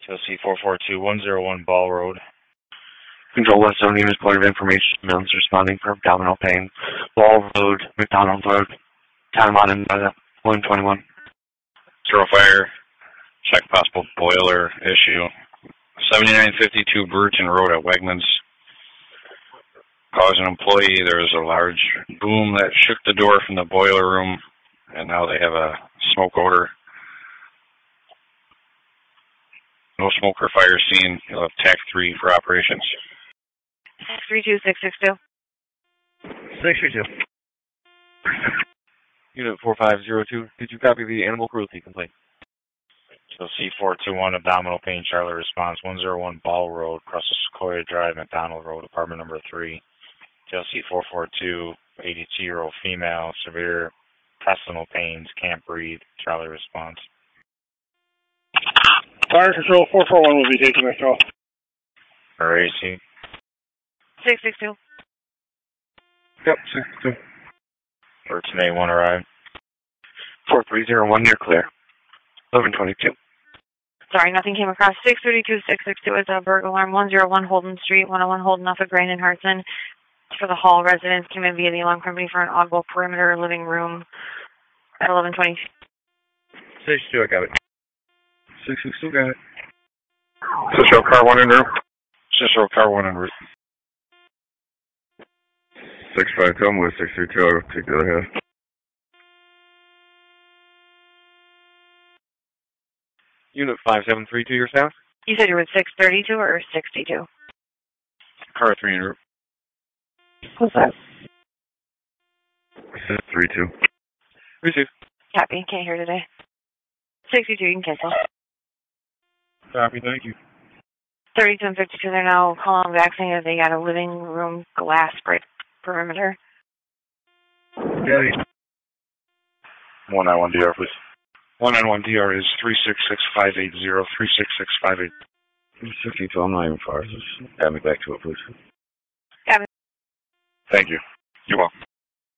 TLC 442101 Ball Road. Control West Zone Unit Point of Information. Mills responding for abdominal pain. Ball Road, McDonald Road. Time on in 121. Zero fire. Check possible boiler issue. 7952 Burton Road at Wegmans. Calls an employee. There was a large boom that shook the door from the boiler room, and now they have a smoke odor. No smoke or fire seen. You'll have TAC 3 for operations. 632-662. 632. Unit 4502, did you copy the animal cruelty complaint? So C421 abdominal pain, Charlotte response 101 Ball Road, across the Sequoia Drive, McDonald Road, apartment number 3. TLC 442, 82-year-old female, severe intestinal pains, can't breathe, Charlotte response. Fire Control 441 will be taking this call. RAC. 662. Yep, 662. Burton A1 arrived. 4301 near clear. 1122. Sorry, nothing came across. 632-662 is a burglar alarm. 101 Holden Street, 101 Holden off of Grand and Hartson. For the Hall residents came in via the alarm company for an oddball perimeter living room at 1122. 662, I got it. 662, got it. Cicero car 1 en route. Cicero car 1 en route. 652, I'm with 632, I'll take the other half. Unit 5732, your staff? You said you were with 632 or 62? Car 3 en route. What's that? 632. Receive. Copy, can't hear today. 62, you can cancel. Copy, thank you. 32 and 52, they're now calling back saying that they got a living room glass break perimeter. Got it. 191 DR, please. 191 DR is 366580, 36658. 62, I'm not even far. Just add me back to it, please. Got it. Thank you. You're welcome.